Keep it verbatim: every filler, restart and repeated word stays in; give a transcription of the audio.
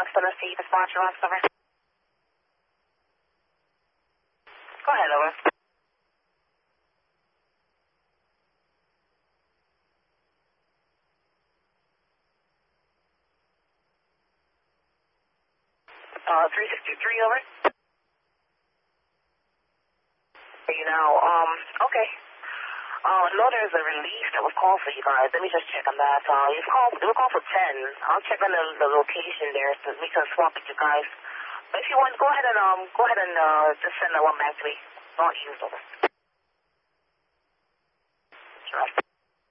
Tennessee, the sponsor last over. Go ahead, over. Uh, three sixty-three, over. You know, um, okay. Uh, no, there's a release that was called for you guys. Let me just check on that. Uh, it's called, they were called for ten. I'll check on the, the location there so we can swap with you guys. But if you want, go ahead and, um, go ahead and, uh, just send that one back to me. Not used, over. Sure.